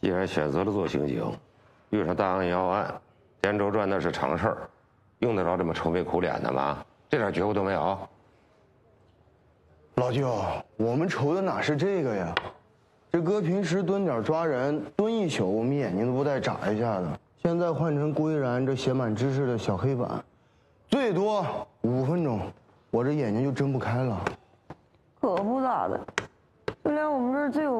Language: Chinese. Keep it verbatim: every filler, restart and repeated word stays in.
既然选择了做刑警，遇上大案要案，连轴转那是常事儿，用得着这么愁眉苦脸的吗？这点觉悟都没有？ 老舅，我们愁的哪是这个呀？这搁平时蹲点抓人，蹲一宿我们眼睛都不带眨一下的。现在换成归然这写满知识的小黑板，最多五分钟，我这眼睛就睁不开了。 可不咋的，就连我们这儿最有